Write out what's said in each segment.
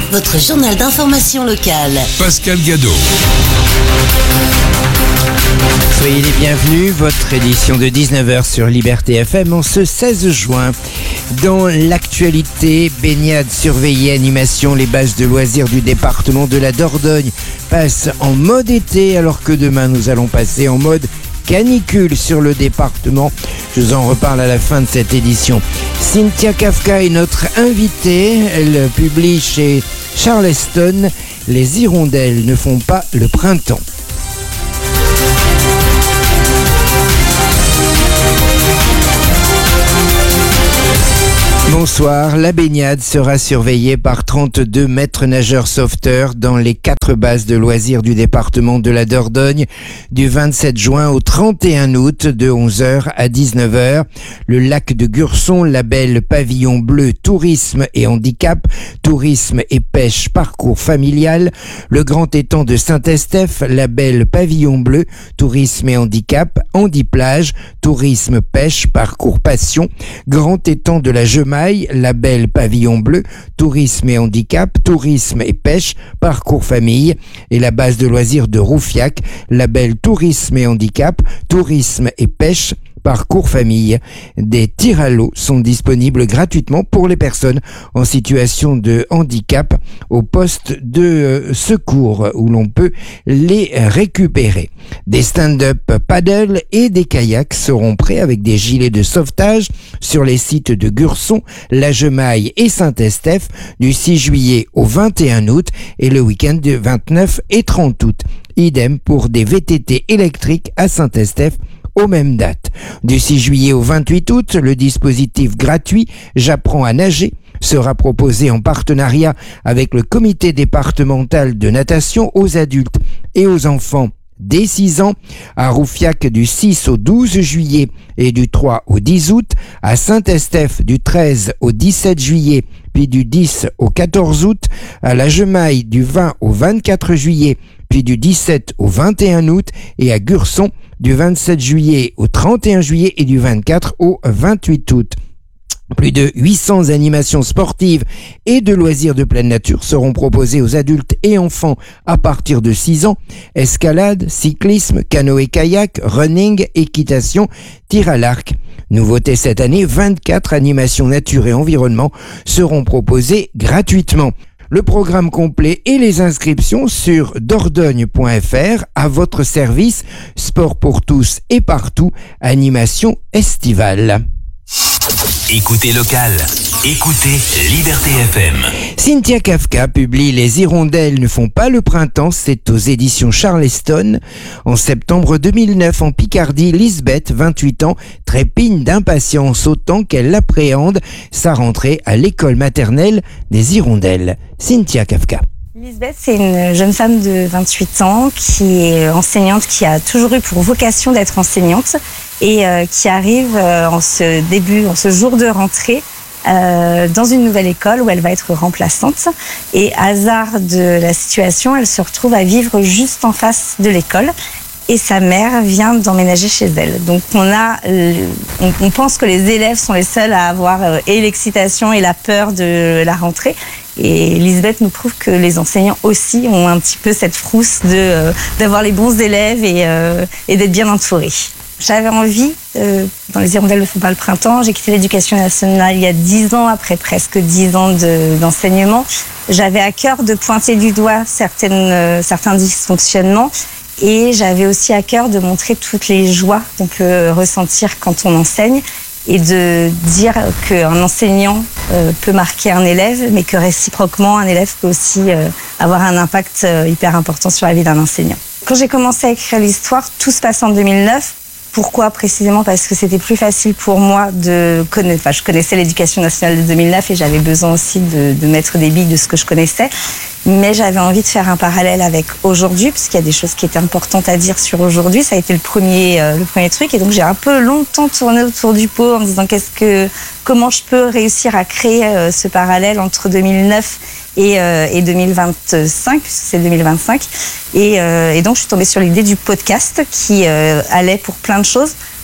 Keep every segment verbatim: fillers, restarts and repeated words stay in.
votre journal d'information locale. Pascal Gadot. Soyez les bienvenus, votre édition de dix-neuf heures sur Liberté F M en ce seize juin. Dans l'actualité, baignade surveillée, animation, les bases de loisirs du département de la Dordogne passent en mode été alors que demain nous allons passer en mode canicule sur le département. Je vous en reparle à la fin de cette édition. Cynthia Kafka est notre invitée. Elle publie chez Charleston « Les hirondelles ne font pas le printemps ». Bonsoir, la baignade sera surveillée par trente-deux maîtres nageurs sauveteurs dans les quatre bases de loisirs du département de la Dordogne du vingt-sept juin au trente et un août de onze heures à dix-neuf heures. Le lac de Gurson, label pavillon bleu tourisme et handicap, tourisme et pêche parcours familial. Le grand étang de Saint-Estèphe, label pavillon bleu, tourisme et handicap, handiplage, tourisme pêche parcours passion. Grand étang de la Gemaille, label pavillon bleu, tourisme et handicap, tourisme et pêche, parcours famille, et la base de loisirs de Roufiac, label tourisme et handicap, tourisme et pêche, parcours famille. Des tirs à l'eau sont disponibles gratuitement pour les personnes en situation de handicap au poste de secours où l'on peut les récupérer. Des stand-up paddle et des kayaks seront prêts avec des gilets de sauvetage sur les sites de Gurson, La Gemaille et Saint-Estèphe du six juillet au vingt et un août et le week-end du vingt-neuf et trente août. Idem pour des V T T électriques à Saint-Estèphe aux mêmes dates. Du six juillet au vingt-huit août, le dispositif gratuit « J'apprends à nager » sera proposé en partenariat avec le comité départemental de natation aux adultes et aux enfants dès six ans, à Roufiac du six au douze juillet et du trois au dix août, à Saint-Estèphe du treize au dix-sept juillet, puis du dix au quatorze août, à la Gemaille du vingt au vingt-quatre juillet, puis du dix-sept au vingt et un août, et à Gurson du vingt-sept juillet au trente et un juillet et du vingt-quatre au vingt-huit août. Plus de huit cents animations sportives et de loisirs de pleine nature seront proposées aux adultes et enfants à partir de six ans. Escalade, cyclisme, canoë-kayak, running, équitation, tir à l'arc. Nouveauté cette année, vingt-quatre animations nature et environnement seront proposées gratuitement. Le programme complet et les inscriptions sur dordogne point f r à votre service. Sport pour tous et partout. Animation estivale. Écoutez local, écoutez Liberté F M. Cynthia Kafka publie « Les hirondelles ne font pas le printemps », c'est aux éditions Charleston. En septembre deux mille neuf, en Picardie, Lisbeth, vingt-huit ans, trépigne d'impatience autant qu'elle appréhende sa rentrée à l'école maternelle des hirondelles. Cynthia Kafka. Lisbeth, c'est une jeune femme de vingt-huit ans qui est enseignante, qui a toujours eu pour vocation d'être enseignante et euh, qui arrive euh, en ce début, en ce jour de rentrée, euh, dans une nouvelle école où elle va être remplaçante. Et hasard de la situation, elle se retrouve à vivre juste en face de l'école. Et sa mère vient d'emménager chez elle. Donc on a, on, on pense que les élèves sont les seuls à avoir euh, et l'excitation et la peur de la rentrée. Et Lisbeth nous prouve que les enseignants aussi ont un petit peu cette frousse de euh, d'avoir les bons élèves et, euh, et d'être bien entourés. J'avais envie, euh, dans Les hirondelles ne font pas le printemps, j'ai quitté l'éducation nationale il y a dix ans, après presque dix ans de, d'enseignement. J'avais à cœur de pointer du doigt certaines, euh, certains dysfonctionnements. Et j'avais aussi à cœur de montrer toutes les joies qu'on peut ressentir quand on enseigne et de dire qu'un enseignant euh, peut marquer un élève, mais que réciproquement, un élève peut aussi euh, avoir un impact euh, hyper important sur la vie d'un enseignant. Quand j'ai commencé à écrire l'histoire, tout se passe en deux mille neuf. Pourquoi précisément? Parce que c'était plus facile pour moi de connaître. Enfin, je connaissais l'éducation nationale de deux mille neuf et j'avais besoin aussi de, de mettre des billes de ce que je connaissais. Mais j'avais envie de faire un parallèle avec aujourd'hui, parce qu'il y a des choses qui étaient importantes à dire sur aujourd'hui. Ça a été le premier, euh, le premier truc. Et donc, j'ai un peu longtemps tourné autour du pot en me disant qu'est-ce que, comment je peux réussir à créer euh, ce parallèle entre deux mille neuf et, euh, et deux mille vingt-cinq, puisque c'est deux mille vingt-cinq. Et, euh, et donc, je suis tombée sur l'idée du podcast qui euh, allait pour plein de choses.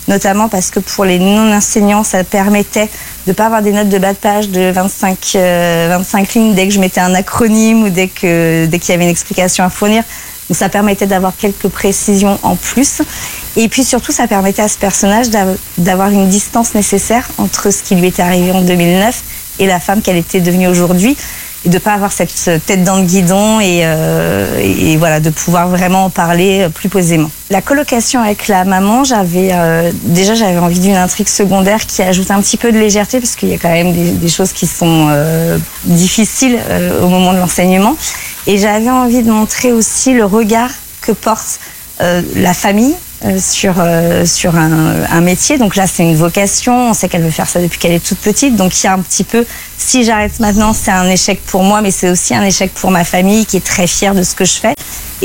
notamment parce que pour les non-enseignants, ça permettait de ne pas avoir des notes de bas de page de vingt-cinq, euh, vingt-cinq lignes dès que je mettais un acronyme ou dès que, dès qu'il y avait une explication à fournir. Donc ça permettait d'avoir quelques précisions en plus. Et puis surtout, ça permettait à ce personnage d'avoir une distance nécessaire entre ce qui lui était arrivé en deux mille neuf et la femme qu'elle était devenue aujourd'hui. Et de ne pas avoir cette tête dans le guidon et, euh, et voilà, de pouvoir vraiment en parler plus posément. La colocation avec la maman, j'avais euh, déjà j'avais envie d'une intrigue secondaire qui ajoute un petit peu de légèreté parce qu'il y a quand même des, des choses qui sont euh, difficiles euh, au moment de l'enseignement. Et j'avais envie de montrer aussi le regard que porte euh, la famille euh, sur, euh, sur un, un métier. Donc là, c'est une vocation. On sait qu'elle veut faire ça depuis qu'elle est toute petite. Donc il y a un petit peu, si j'arrête maintenant, c'est un échec pour moi, mais c'est aussi un échec pour ma famille qui est très fière de ce que je fais.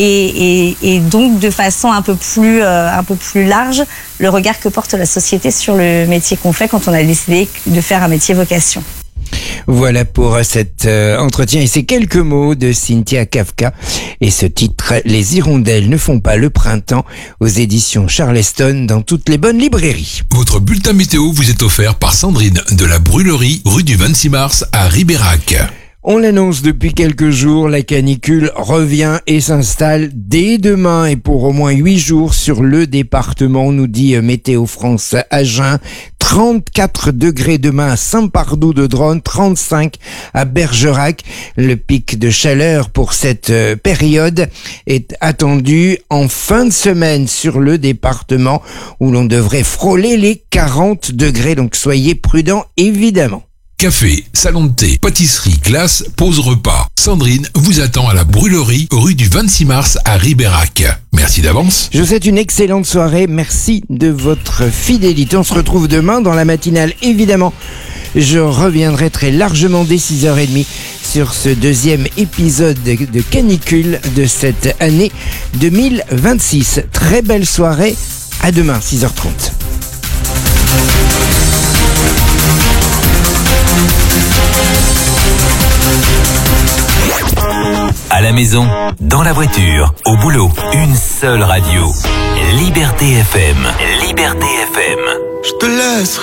Et, et, et donc, de façon un peu plus, euh, un peu plus large, le regard que porte la société sur le métier qu'on fait quand on a décidé de faire un métier vocation. Voilà pour cet euh, entretien et ces quelques mots de Cynthia Kafka et ce titre « Les hirondelles ne font pas le printemps » aux éditions Charleston dans toutes les bonnes librairies. Votre bulletin météo vous est offert par Sandrine de la Brûlerie, rue du vingt-six mars à Ribérac. On l'annonce depuis quelques jours, la canicule revient et s'installe dès demain et pour au moins huit jours sur le département, nous dit Météo France Agen. trente-quatre degrés demain à Saint-Pardoux-de-Drône, trente-cinq à Bergerac. Le pic de chaleur pour cette période est attendu en fin de semaine sur le département où l'on devrait frôler les quarante degrés. Donc soyez prudents évidemment. Café, salon de thé, pâtisserie, glace, pause repas. Sandrine vous attend à la Brûlerie, rue du vingt-six mars à Ribérac. Merci d'avance. Je vous souhaite une excellente soirée. Merci de votre fidélité. On se retrouve demain dans la matinale, évidemment. Je reviendrai très largement dès six heures trente sur ce deuxième épisode de canicule de cette année deux mille vingt-six. Très belle soirée. À demain, six heures trente. À la maison, dans la voiture, au boulot, une seule radio. Liberté F M. Liberté F M. Je te laisse